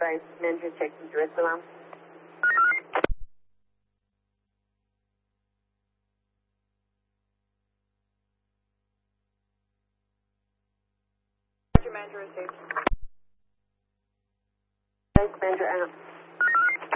advised manager checking Jerusalem. Manager received. Advised manager out.